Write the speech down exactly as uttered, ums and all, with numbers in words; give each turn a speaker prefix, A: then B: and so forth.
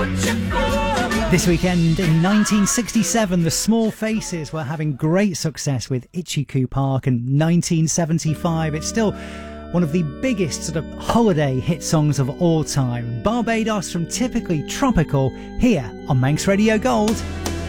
A: This weekend in nineteen sixty-seven, the Small Faces were having great success with Itchy Park, and nineteen seventy-five, it's still one of the biggest sort of holiday hit songs of all time. Barbados from Typically Tropical, here on Manx Radio Gold.